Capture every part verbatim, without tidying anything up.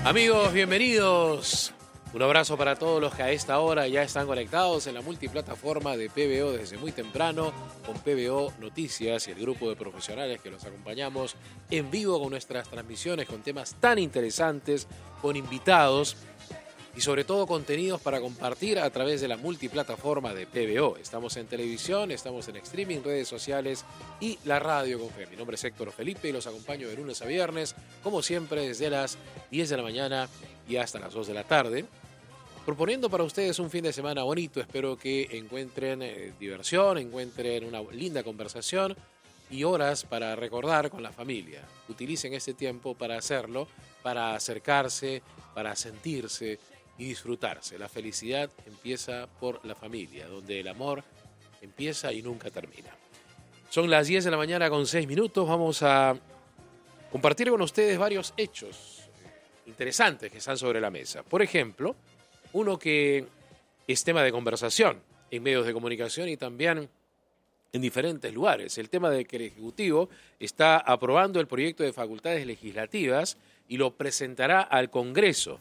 Amigos, bienvenidos. Un abrazo para todos los que a esta hora ya están conectados en la multiplataforma de P B O desde muy temprano con P B O Noticias y el grupo de profesionales que los acompañamos en vivo con nuestras transmisiones con temas tan interesantes, con invitados y sobre todo contenidos para compartir a través de la multiplataforma de P B O. Estamos en televisión, estamos en streaming, redes sociales y la radio con fe. Mi nombre es Héctor Felipe y los acompaño de lunes a viernes, como siempre, desde las diez de la mañana y hasta las dos de la tarde. Proponiendo para ustedes un fin de semana bonito. Espero que encuentren eh, diversión, encuentren una linda conversación y horas para recordar con la familia. Utilicen este tiempo para hacerlo, para acercarse, para sentirse y disfrutarse. La felicidad empieza por la familia, donde el amor empieza y nunca termina. Son las diez de la mañana con seis minutos. Vamos a compartir con ustedes varios hechos interesantes que están sobre la mesa. Por ejemplo, uno que es tema de conversación en medios de comunicación y también en diferentes lugares. El tema de que el Ejecutivo está aprobando el proyecto de facultades legislativas y lo presentará al Congreso.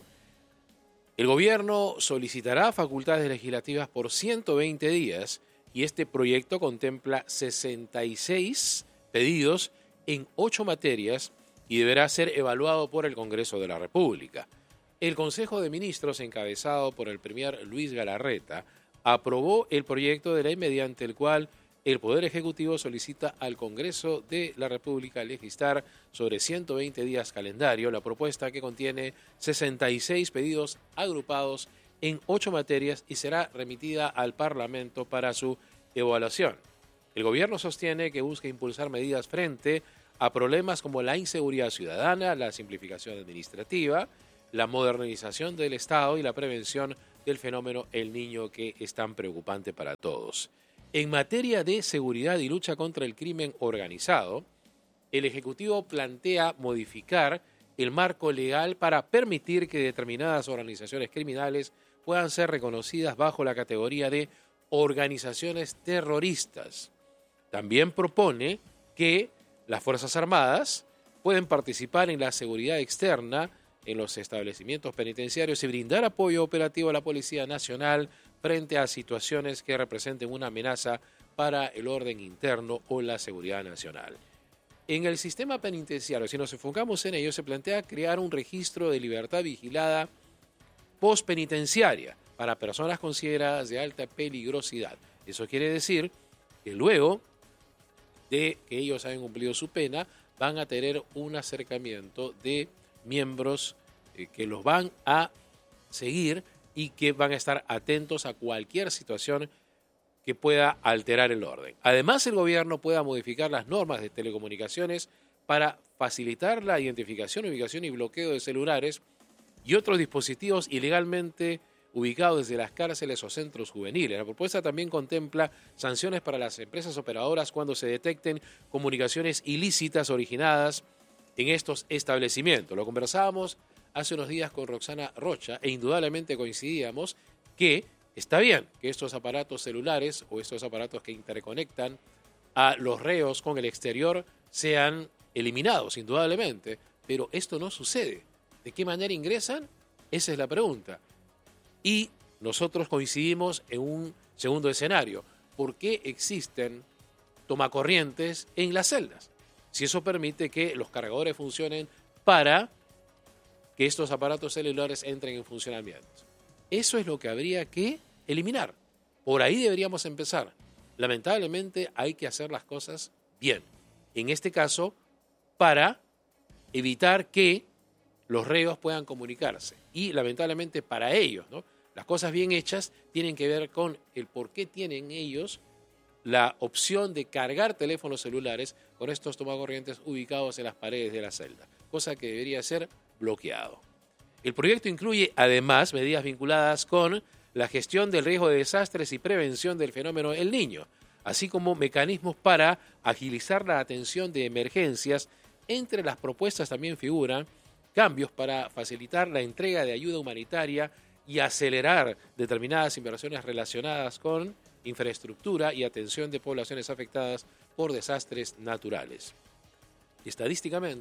El gobierno solicitará facultades legislativas por ciento veinte días y este proyecto contempla sesenta y seis pedidos en ocho materias y deberá ser evaluado por el Congreso de la República. El Consejo de Ministros, encabezado por el premier Luis Galarreta, aprobó el proyecto de ley mediante el cual el Poder Ejecutivo solicita al Congreso de la República legislar sobre ciento veinte días calendario la propuesta que contiene sesenta y seis pedidos agrupados en ocho materias y será remitida al Parlamento para su evaluación. El gobierno sostiene que busca impulsar medidas frente a problemas como la inseguridad ciudadana, la simplificación administrativa, la modernización del Estado y la prevención del fenómeno El Niño, que es tan preocupante para todos. En materia de seguridad y lucha contra el crimen organizado, el Ejecutivo plantea modificar el marco legal para permitir que determinadas organizaciones criminales puedan ser reconocidas bajo la categoría de organizaciones terroristas. También propone que las Fuerzas Armadas pueden participar en la seguridad externa en los establecimientos penitenciarios y brindar apoyo operativo a la Policía Nacional frente a situaciones que representen una amenaza para el orden interno o la seguridad nacional. En el sistema penitenciario, si nos enfocamos en ello, se plantea crear un registro de libertad vigilada postpenitenciaria para personas consideradas de alta peligrosidad. Eso quiere decir que luego de que ellos hayan cumplido su pena, van a tener un acercamiento de miembros eh, que los van a seguir y que van a estar atentos a cualquier situación que pueda alterar el orden. Además, el gobierno pueda modificar las normas de telecomunicaciones para facilitar la identificación, ubicación y bloqueo de celulares y otros dispositivos ilegalmente ubicados desde las cárceles o centros juveniles. La propuesta también contempla sanciones para las empresas operadoras cuando se detecten comunicaciones ilícitas originadas en estos establecimientos. Lo conversábamos hace unos días con Roxana Rocha e indudablemente coincidíamos que está bien que estos aparatos celulares o estos aparatos que interconectan a los reos con el exterior sean eliminados, indudablemente, pero esto no sucede. ¿De qué manera ingresan? Esa es la pregunta. Y nosotros coincidimos en un segundo escenario. ¿Por qué existen tomacorrientes en las celdas? Si eso permite que los cargadores funcionen para que estos aparatos celulares entren en funcionamiento. Eso es lo que habría que eliminar. Por ahí deberíamos empezar. Lamentablemente hay que hacer las cosas bien. En este caso, para evitar que los reos puedan comunicarse. Y lamentablemente para ellos, ¿no? Las cosas bien hechas tienen que ver con el por qué tienen ellos la opción de cargar teléfonos celulares con estos tomacorrientes ubicados en las paredes de la celda, cosa que debería ser bloqueado. El proyecto incluye además medidas vinculadas con la gestión del riesgo de desastres y prevención del fenómeno El Niño, así como mecanismos para agilizar la atención de emergencias. Entre las propuestas también figuran cambios para facilitar la entrega de ayuda humanitaria y acelerar determinadas inversiones relacionadas con infraestructura y atención de poblaciones afectadas por desastres naturales. Estadísticamente,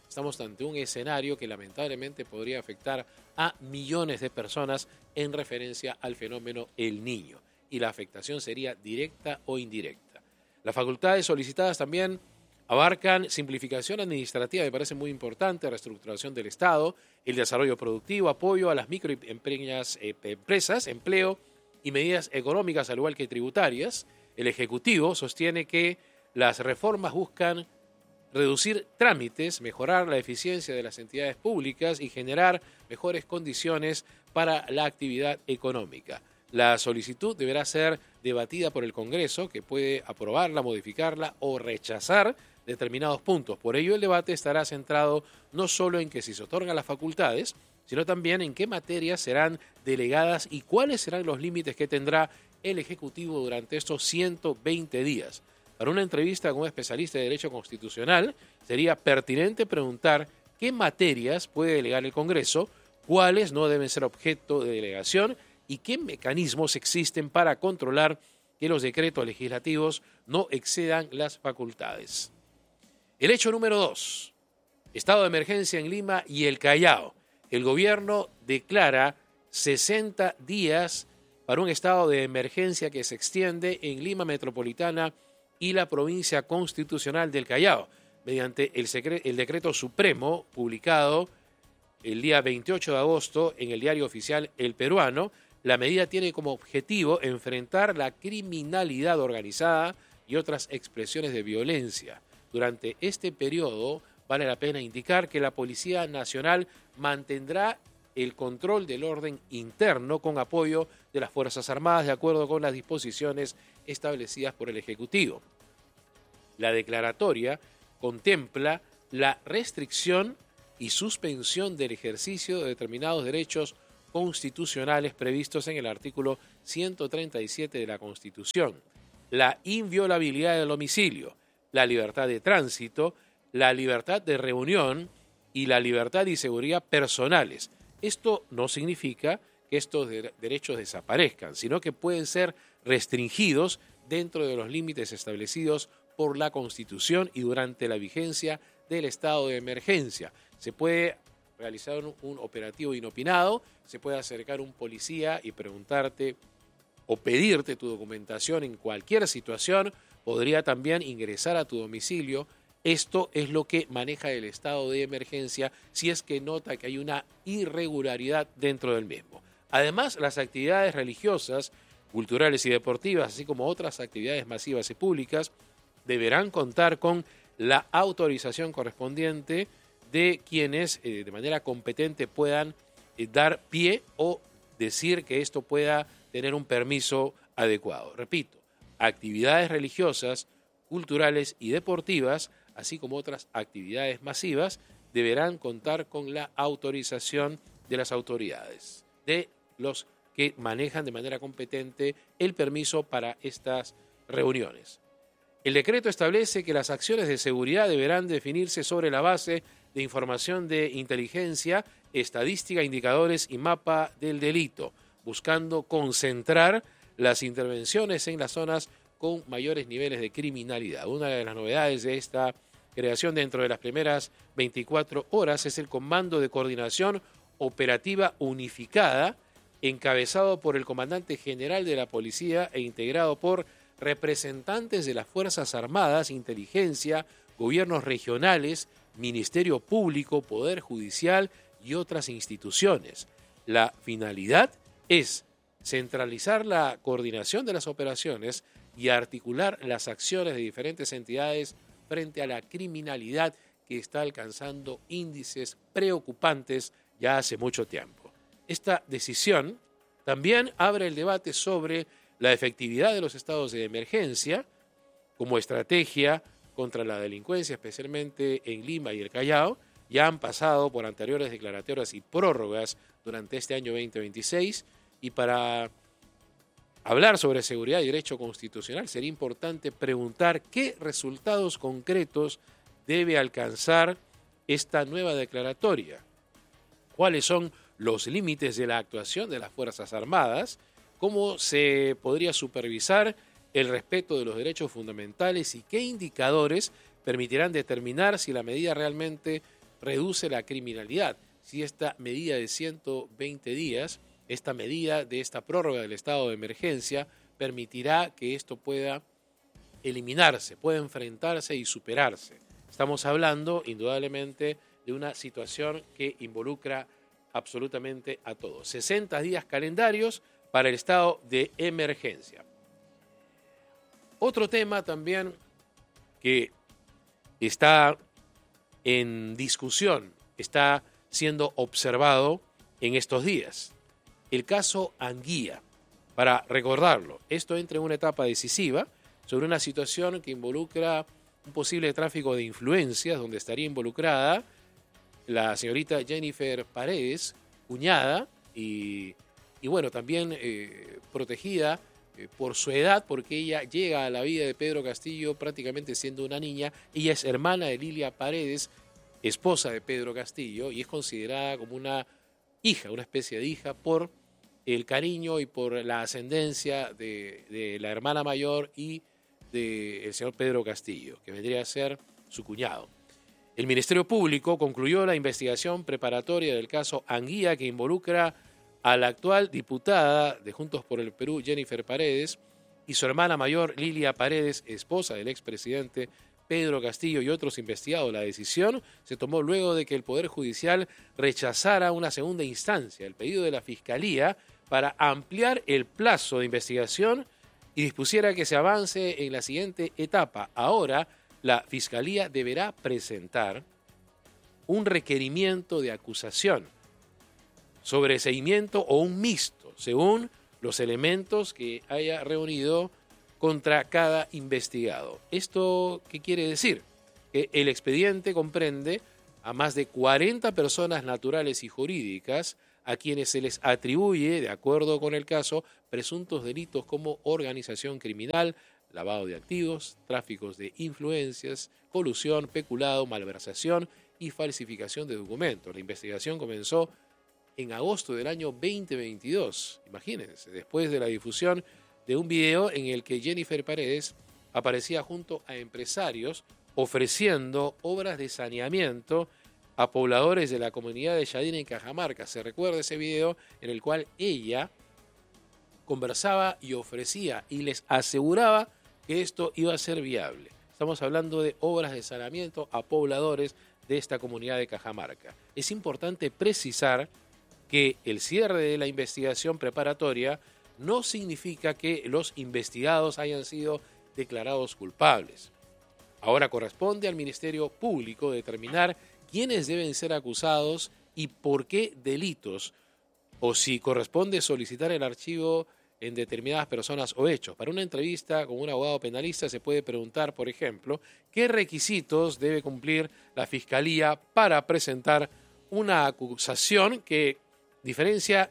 estamos ante un escenario que lamentablemente podría afectar a millones de personas en referencia al fenómeno El Niño, y la afectación sería directa o indirecta. Las facultades solicitadas también abarcan simplificación administrativa, me parece muy importante, reestructuración del Estado, el desarrollo productivo, apoyo a las microempresas, eh, empresas, empleo y medidas económicas, al igual que tributarias. El Ejecutivo sostiene que las reformas buscan reducir trámites, mejorar la eficiencia de las entidades públicas y generar mejores condiciones para la actividad económica. La solicitud deberá ser debatida por el Congreso, que puede aprobarla, modificarla o rechazar determinados puntos. Por ello, el debate estará centrado no solo en que si se otorgan las facultades, sino también en qué materias serán delegadas y cuáles serán los límites que tendrá el Ejecutivo durante estos ciento veinte días. Para una entrevista con un especialista de Derecho Constitucional, sería pertinente preguntar qué materias puede delegar el Congreso, cuáles no deben ser objeto de delegación y qué mecanismos existen para controlar que los decretos legislativos no excedan las facultades. El hecho número dos, estado de emergencia en Lima y el Callao. El gobierno declara sesenta días para un estado de emergencia que se extiende en Lima Metropolitana y la provincia constitucional del Callao, mediante el, secre- el decreto supremo publicado el día veintiocho de agosto en el diario oficial El Peruano. La medida tiene como objetivo enfrentar la criminalidad organizada y otras expresiones de violencia. Durante este periodo, vale la pena indicar que la Policía Nacional mantendrá el control del orden interno con apoyo de las Fuerzas Armadas de acuerdo con las disposiciones establecidas por el Ejecutivo. La declaratoria contempla la restricción y suspensión del ejercicio de determinados derechos constitucionales previstos en el artículo ciento treinta y siete de la Constitución, la inviolabilidad del domicilio, la libertad de tránsito, la libertad de reunión y la libertad y seguridad personales. Esto no significa que estos de- derechos desaparezcan, sino que pueden ser restringidos dentro de los límites establecidos por la Constitución y durante la vigencia del estado de emergencia. Se puede realizar un, un operativo inopinado, se puede acercar un policía y preguntarte o pedirte tu documentación en cualquier situación, podría también ingresar a tu domicilio. Esto es lo que maneja el estado de emergencia si es que nota que hay una irregularidad dentro del mismo. Además, las actividades religiosas, culturales y deportivas, así como otras actividades masivas y públicas, deberán contar con la autorización correspondiente de quienes eh, de manera competente puedan eh, dar pie o decir que esto pueda tener un permiso adecuado. Repito, actividades religiosas, culturales y deportivas, así como otras actividades masivas, deberán contar con la autorización de las autoridades, de los que manejan de manera competente el permiso para estas reuniones. El decreto establece que las acciones de seguridad deberán definirse sobre la base de información de inteligencia, estadística, indicadores y mapa del delito, buscando concentrar las intervenciones en las zonas con mayores niveles de criminalidad. Una de las novedades de esta creación dentro de las primeras veinticuatro horas es el Comando de Coordinación Operativa Unificada, encabezado por el Comandante General de la Policía e integrado por representantes de las Fuerzas Armadas, Inteligencia, gobiernos regionales, Ministerio Público, Poder Judicial y otras instituciones. La finalidad es centralizar la coordinación de las operaciones y articular las acciones de diferentes entidades frente a la criminalidad que está alcanzando índices preocupantes ya hace mucho tiempo. Esta decisión también abre el debate sobre la efectividad de los estados de emergencia como estrategia contra la delincuencia, especialmente en Lima y el Callao. Ya han pasado por anteriores declaratorias y prórrogas durante este año veinte veintiséis, y para hablar sobre seguridad y derecho constitucional sería importante preguntar qué resultados concretos debe alcanzar esta nueva declaratoria, cuáles son los límites de la actuación de las Fuerzas Armadas, cómo se podría supervisar el respeto de los derechos fundamentales y qué indicadores permitirán determinar si la medida realmente reduce la criminalidad. Si esta medida de ciento veinte días, esta medida de esta prórroga del estado de emergencia, permitirá que esto pueda eliminarse, pueda enfrentarse y superarse. Estamos hablando, indudablemente, de una situación que involucra absolutamente a todos. sesenta días calendarios para el estado de emergencia. Otro tema también que está en discusión, está siendo observado en estos días. El caso Anguía. Para recordarlo, esto entra en una etapa decisiva sobre una situación que involucra un posible tráfico de influencias, donde estaría involucrada la señorita Jennifer Paredes, cuñada, y, y bueno, también eh, protegida eh, por su edad, porque ella llega a la vida de Pedro Castillo prácticamente siendo una niña. Ella es hermana de Lilia Paredes, esposa de Pedro Castillo, y es considerada como una hija, una especie de hija, por el cariño y por la ascendencia de, de la hermana mayor y del señor Pedro Castillo, que vendría a ser su cuñado. El Ministerio Público concluyó la investigación preparatoria del caso Anguía, que involucra a la actual diputada de Juntos por el Perú, Jennifer Paredes, y su hermana mayor, Lilia Paredes, esposa del expresidente Pedro Castillo, y otros investigados. La decisión se tomó luego de que el Poder Judicial rechazara una segunda instancia, el pedido de la Fiscalía, para ampliar el plazo de investigación y dispusiera que se avance en la siguiente etapa. Ahora, la Fiscalía deberá presentar un requerimiento de acusación, sobreseimiento o un mixto, según los elementos que haya reunido contra cada investigado. ¿Esto qué quiere decir? Que el expediente comprende a más de cuarenta personas naturales y jurídicas a quienes se les atribuye, de acuerdo con el caso, presuntos delitos como organización criminal, lavado de activos, tráficos de influencias, colusión, peculado, malversación y falsificación de documentos. La investigación comenzó en agosto del año veinte veintidós, imagínense, después de la difusión de un video en el que Jennifer Paredes aparecía junto a empresarios ofreciendo obras de saneamiento a pobladores de la comunidad de Yadira en Cajamarca. Se recuerda ese video en el cual ella conversaba y ofrecía y les aseguraba que esto iba a ser viable. Estamos hablando de obras de saneamiento a pobladores de esta comunidad de Cajamarca. Es importante precisar que el cierre de la investigación preparatoria no significa que los investigados hayan sido declarados culpables. Ahora corresponde al Ministerio Público determinar quiénes deben ser acusados y por qué delitos, o si corresponde solicitar el archivo en determinadas personas o hechos. Para una entrevista con un abogado penalista se puede preguntar, por ejemplo, qué requisitos debe cumplir la Fiscalía para presentar una acusación. Que diferencia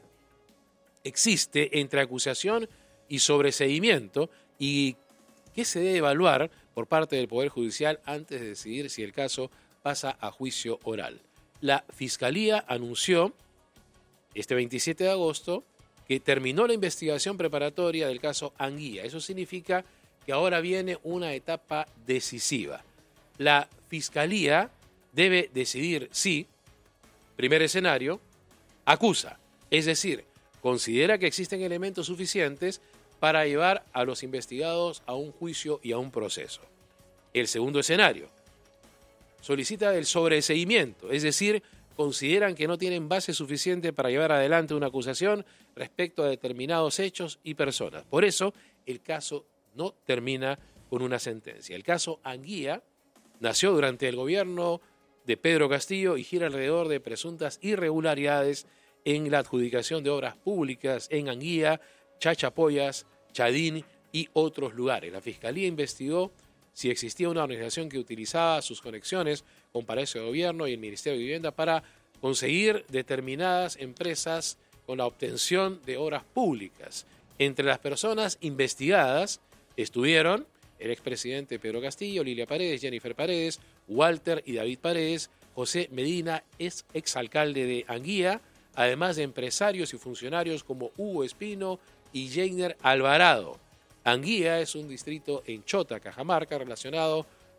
existe entre acusación y sobreseimiento, y qué se debe evaluar por parte del Poder Judicial antes de decidir si el caso pasa a juicio oral. La Fiscalía anunció este veintisiete de agosto que terminó la investigación preparatoria del caso Anguía. Eso significa que ahora viene una etapa decisiva. La Fiscalía debe decidir si, primer escenario, acusa, es decir, considera que existen elementos suficientes para llevar a los investigados a un juicio y a un proceso. El segundo escenario, solicita el sobreseimiento, es decir, consideran que no tienen base suficiente para llevar adelante una acusación respecto a determinados hechos y personas. Por eso, el caso no termina con una sentencia. El caso Anguía nació durante el gobierno de Pedro Castillo y gira alrededor de presuntas irregularidades en la adjudicación de obras públicas en Anguía, Chachapoyas, Chadín y otros lugares. La Fiscalía investigó si existía una organización que utilizaba sus conexiones con Palacio de Gobierno y el Ministerio de Vivienda para conseguir determinadas empresas con la obtención de obras públicas. Entre las personas investigadas estuvieron el expresidente Pedro Castillo, Lilia Paredes, Jennifer Paredes, Walter y David Paredes, José Medina, es exalcalde de Anguía, además de empresarios y funcionarios como Hugo Espino y Jainer Alvarado. Anguía es un distrito en Chota, Cajamarca, relacionado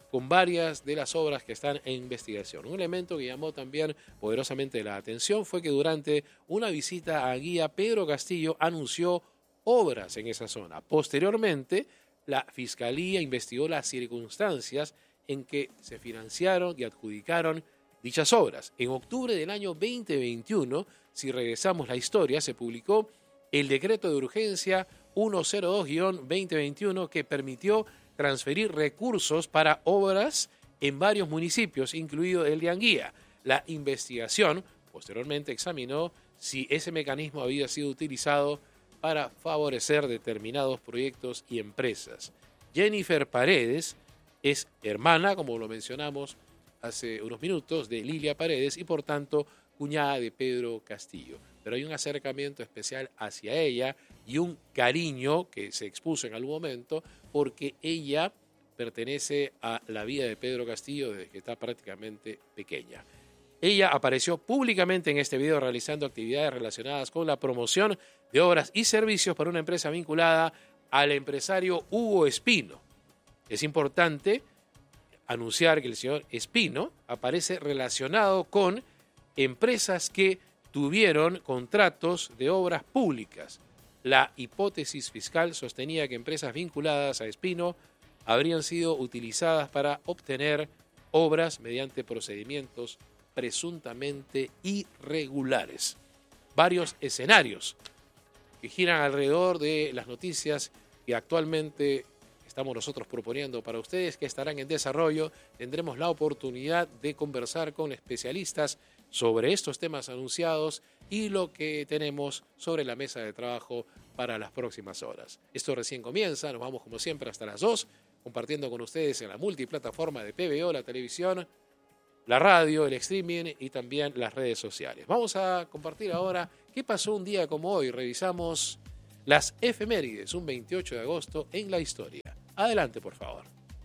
con varias de las obras que están en investigación. Un elemento que llamó también poderosamente la atención fue que durante una visita a Guía, Pedro Castillo anunció obras en esa zona. Posteriormente, la Fiscalía investigó las circunstancias en que se financiaron y adjudicaron dichas obras. En octubre del año veinte veintiuno, si regresamos la historia, se publicó el decreto de urgencia ciento dos guión veinte veintiuno que permitió transferir recursos para obras en varios municipios, incluido el de Anguía. La investigación posteriormente examinó si ese mecanismo había sido utilizado para favorecer determinados proyectos y empresas. Jennifer Paredes es hermana, como lo mencionamos hace unos minutos, de Lilia Paredes y por tanto cuñada de Pedro Castillo. Pero hay un acercamiento especial hacia ella y un cariño que se expuso en algún momento porque ella pertenece a la vida de Pedro Castillo desde que está prácticamente pequeña. Ella apareció públicamente en este video realizando actividades relacionadas con la promoción de obras y servicios para una empresa vinculada al empresario Hugo Espino. Es importante anunciar que el señor Espino aparece relacionado con empresas que tuvieron contratos de obras públicas. La hipótesis fiscal sostenía que empresas vinculadas a Espino habrían sido utilizadas para obtener obras mediante procedimientos presuntamente irregulares. Varios escenarios que giran alrededor de las noticias que actualmente estamos nosotros proponiendo para ustedes, que estarán en desarrollo. Tendremos la oportunidad de conversar con especialistas sobre estos temas anunciados y lo que tenemos sobre la mesa de trabajo para las próximas horas. Esto recién comienza, nos vamos como siempre hasta las dos, compartiendo con ustedes en la multiplataforma de P B O, la televisión, la radio, el streaming y también las redes sociales. Vamos a compartir ahora qué pasó un día como hoy. Revisamos las efemérides, un veintiocho de agosto en la historia. Adelante, por favor.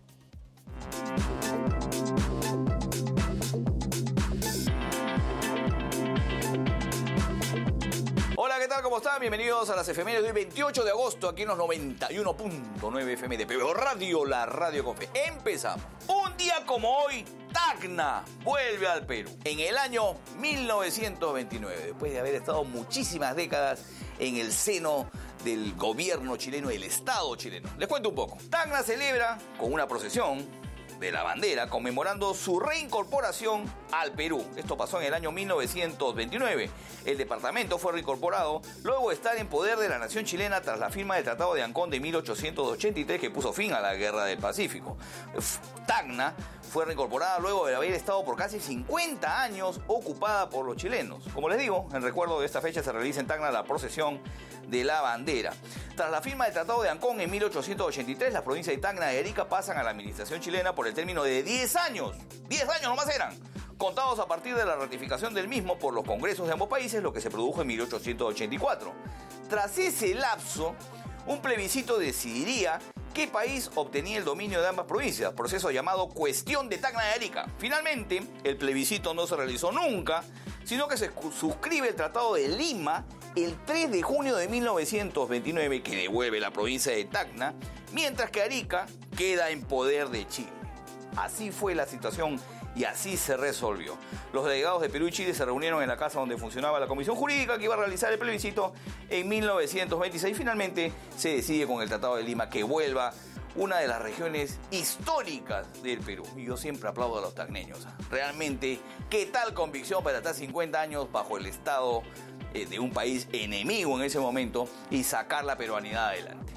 Hola, ¿qué tal? ¿Cómo están? Bienvenidos a las efemérides del veintiocho de agosto, aquí en los noventa y uno punto nueve F M de P B O Radio, la radio con fe. Empezamos. Un día como hoy, Tacna vuelve al Perú. En el año mil novecientos veintinueve, después de haber estado muchísimas décadas en el seno del gobierno chileno, el Estado chileno. Les cuento un poco. Tacna celebra con una procesión de la bandera, conmemorando su reincorporación al Perú. Esto pasó en el año mil novecientos veintinueve. El departamento fue reincorporado luego de estar en poder de la nación chilena tras la firma del Tratado de Ancón de mil ochocientos ochenta y tres, que puso fin a la Guerra del Pacífico. Tacna fue reincorporada luego de haber estado por casi cincuenta años ocupada por los chilenos. Como les digo, en recuerdo de esta fecha se realiza en Tacna la procesión de la bandera. Tras la firma del Tratado de Ancón en mil ochocientos ochenta y tres, las provincias de Tacna y Arica pasan a la administración chilena por el término de diez años. diez años nomás eran, contados a partir de la ratificación del mismo por los congresos de ambos países, lo que se produjo en mil ochocientos ochenta y cuatro. Tras ese lapso, un plebiscito decidiría qué país obtenía el dominio de ambas provincias, proceso llamado Cuestión de Tacna y Arica. Finalmente, el plebiscito no se realizó nunca, sino que se suscribe el Tratado de Lima el tres de junio de mil novecientos veintinueve, que devuelve la provincia de Tacna, mientras que Arica queda en poder de Chile. Así fue la situación y así se resolvió. Los delegados de Perú y Chile se reunieron en la casa donde funcionaba la comisión jurídica que iba a realizar el plebiscito en mil novecientos veintiséis. Finalmente se decide con el Tratado de Lima que vuelva una de las regiones históricas del Perú. Y yo siempre aplaudo a los tacneños. Realmente, ¿qué tal convicción para estar cincuenta años bajo el Estado eh, de un país enemigo en ese momento y sacar la peruanidad adelante?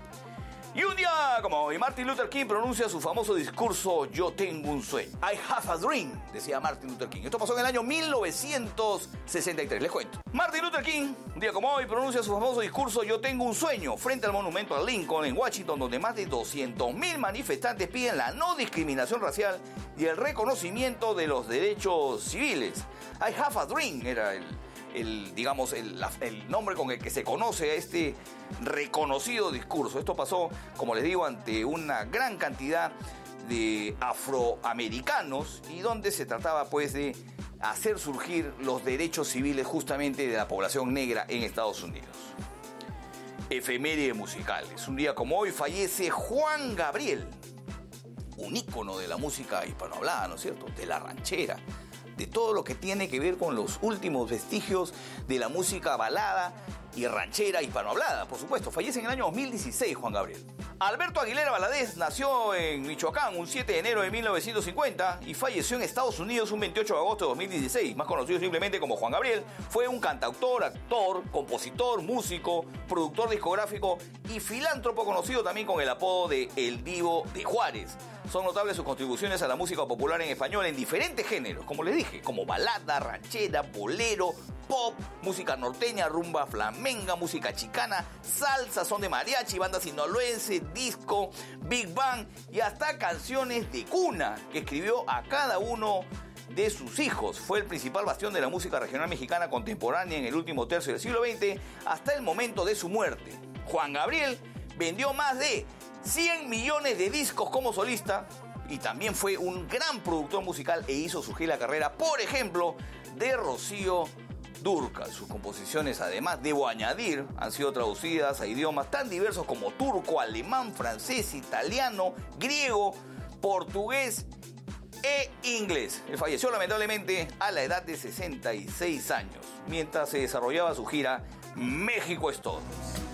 Y un día como hoy, Martin Luther King pronuncia su famoso discurso "Yo tengo un sueño". I have a dream, decía Martin Luther King. Esto pasó en el año mil novecientos sesenta y tres, les cuento. Martin Luther King, un día como hoy, pronuncia su famoso discurso "Yo tengo un sueño" frente al monumento a Lincoln en Washington, donde más de doscientos mil manifestantes piden la no discriminación racial y el reconocimiento de los derechos civiles. I have a dream era el... El, digamos, el, el nombre con el que se conoce a este reconocido discurso. Esto pasó, como les digo, ante una gran cantidad de afroamericanos y donde se trataba pues de hacer surgir los derechos civiles justamente de la población negra en Estados Unidos. Efemérides musicales. Un día como hoy fallece Juan Gabriel, un ícono de la música hispanohablada, ¿no es cierto? De la ranchera, de todo lo que tiene que ver con los últimos vestigios de la música balada y ranchera hispanohablada, por supuesto. Fallece en el año dos mil dieciséis Juan Gabriel. Alberto Aguilera Valadez nació en Michoacán un siete de enero de mil novecientos cincuenta y falleció en Estados Unidos un veintiocho de agosto de dos mil dieciséis, más conocido simplemente como Juan Gabriel. Fue un cantautor, actor, compositor, músico, productor discográfico y filántropo conocido también con el apodo de El Divo de Juárez. Son notables sus contribuciones a la música popular en español en diferentes géneros, como les dije, como balada, ranchera, bolero, pop, música norteña, rumba flamenca, música chicana, salsa, son de mariachi, banda sinaloense, disco, big band y hasta canciones de cuna que escribió a cada uno de sus hijos. Fue el principal bastión de la música regional mexicana contemporánea en el último tercio del siglo veinte hasta el momento de su muerte. Juan Gabriel vendió más de cien millones de discos como solista y también fue un gran productor musical e hizo surgir la carrera, por ejemplo, de Rocío Dúrcal. Sus composiciones, además, debo añadir, han sido traducidas a idiomas tan diversos como turco, alemán, francés, italiano, griego, portugués e inglés. Él falleció lamentablemente a la edad de sesenta y seis años, mientras se desarrollaba su gira México es todo.